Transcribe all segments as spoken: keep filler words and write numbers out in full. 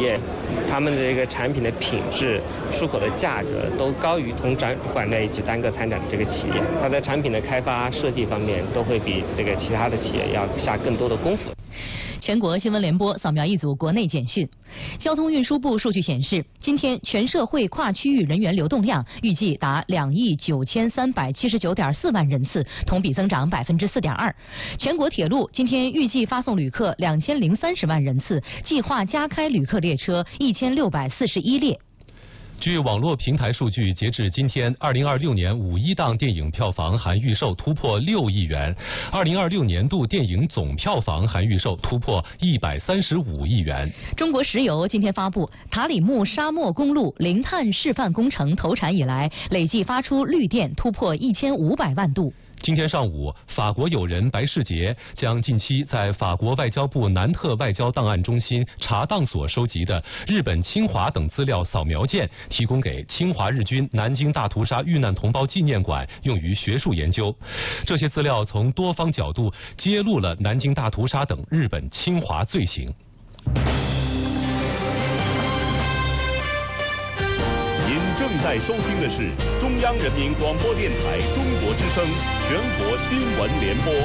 业，他们的这个产品的品质、出口的价格都高于同展馆内只单个参展的这个企业，它在产品的开发设计方面都会比这个其他的企业要下更多的功夫。 全国新闻联播扫描一组国内简讯。交通运输部数据显示，今天全社会跨区域人员流动量预计达两亿九千三百七十九点四万人次，同比增长百分之四点二。全国铁路今天预计发送旅客两千零三十万人次，计划加开旅客列车一千六百四十一列。 据网络平台数据，截至今天，二零二六年五一档电影票房含预售突破六亿元，二零二六年度电影总票房含预售突破一百三十五亿元。 中国石油今天发布，塔里木沙漠公路零碳示范工程投产以来，累计发出绿电突破一千五百万度。 今天上午，法国友人白世杰将近期在法国外交部南特外交档案中心查档所收集的日本侵华等资料扫描件提供给侵华日军南京大屠杀遇难同胞纪念馆，用于学术研究。这些资料从多方角度揭露了南京大屠杀等日本侵华罪行。 您正在收听的是中央人民广播电台中国之声全国新闻联播。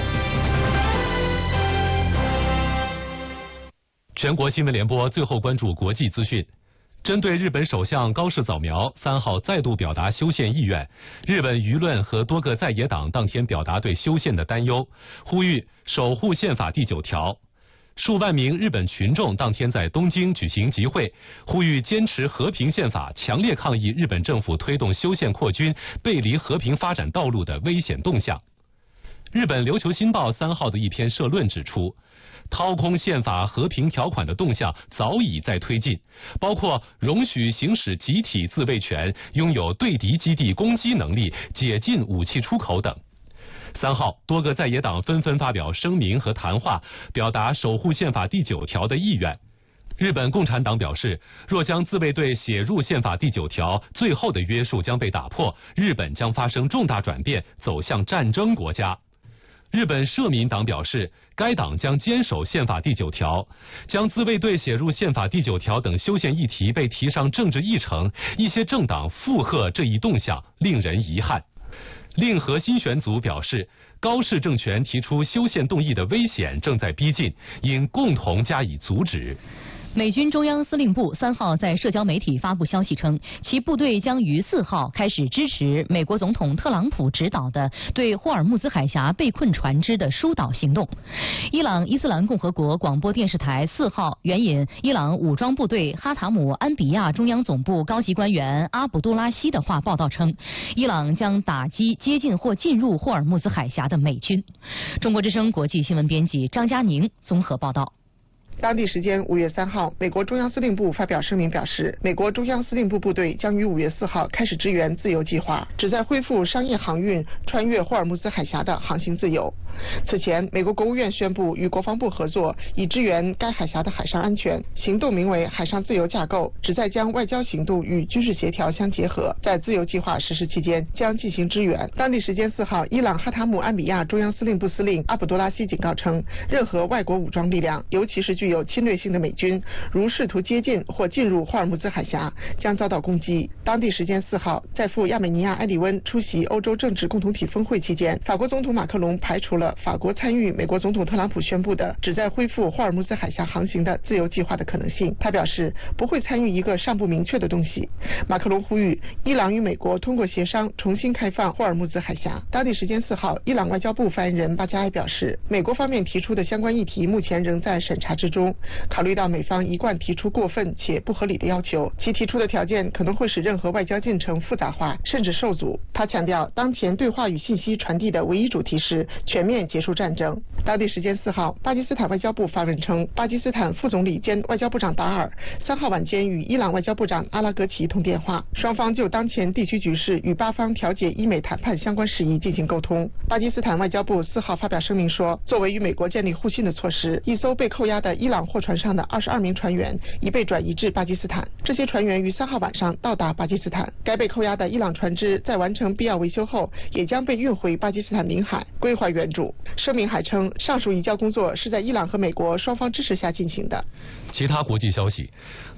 全国新闻联播最后关注国际资讯。针对日本首相高市早苗三号再度表达修宪意愿，日本舆论和多个在野党当天表达对修宪的担忧，呼吁守护宪法第九条。数万名日本群众当天在东京举行集会，呼吁坚持和平宪法，强烈抗议日本政府推动修宪扩军、背离和平发展道路的危险动向。日本琉球新报三号的一篇社论指出，掏空宪法和平条款的动向早已在推进，包括容许行使集体自卫权、拥有对敌基地攻击能力、解禁武器出口等。三号，多个在野党纷纷发表声明和谈话，表达守护宪法第九条的意愿。日本共产党表示，若将自卫队写入宪法第九条，最后的约束将被打破，日本将发生重大转变，走向战争国家。日本社民党表示，该党将坚守宪法第九条，将自卫队写入宪法第九条等修宪议题被提上政治议程，一些政党附和这一动向，令人遗憾。令和新选组表示，高市政权提出修宪动议的危险正在逼近，应共同加以阻止。 美军中央司令部三号在社交媒体发布消息称，其部队将于四号开始支持美国总统特朗普指导的对霍尔木兹海峡被困船只的疏导行动。伊朗伊斯兰共和国广播电视台四号援引伊朗武装部队哈塔姆安比亚中央总部高级官员阿卜杜拉希的话报道称，伊朗将打击接近或进入霍尔木兹海峡的美军。中国之声国际新闻编辑张佳宁综合报道。 当地时间五月三号，美国中央司令部发表声明表示，美国中央司令部部队将于五月四号开始支援自由计划，旨在恢复商业航运穿越霍尔木兹海峡的航行自由。此前，美国国务院宣布与国防部合作，以支援该海峡的海上安全。行动名为海上自由架构，旨在将外交行动与军事协调相结合，在自由计划实施期间将进行支援。当地时间四号，伊朗哈塔姆安比亚中央司令部司令阿卜杜拉希警告称，任何外国武装力量，尤其是具有侵略性的美军，如试图接近或进入霍尔木兹海峡，将遭到攻击。当地时间四号，在赴亚美尼亚埃里温出席欧洲政治共同体峰会期间，法国总统马克龙排除了法国参与美国总统特朗普宣布的旨在恢复霍尔木兹海峡航行的自由计划的可能性。他表示不会参与一个尚不明确的东西。马克龙呼吁伊朗与美国通过协商重新开放霍尔木兹海峡。当地时间四号，伊朗外交部发言人巴加埃表示，美国方面提出的相关议题目前仍在审查之中。考虑到美方一贯提出过分且不合理的要求，其提出的条件可能会使任何外交进程复杂化，甚至受阻。他强调，当前对话与信息传递的唯一主题是全面结束战争。当地时间四号，巴基斯坦外交部发文称，巴基斯坦副总理兼外交部长达尔三号晚间与伊朗外交部长阿拉格齐通电话，双方就当前地区局势与巴方调解伊美谈判相关事宜进行沟通。巴基斯坦外交部四号发表声明说，作为与美国建立互信的措施，一艘被扣押的伊朗货船上的二十二名船员已被转移至巴基斯坦。这些船员于三号晚上到达巴基斯坦，该被扣押的伊朗船只在完成必要维修后，也将被运回巴基斯坦领海归还原主。声明还称，上述移交工作是在伊朗和美国双方支持下进行的。 其他国际消息，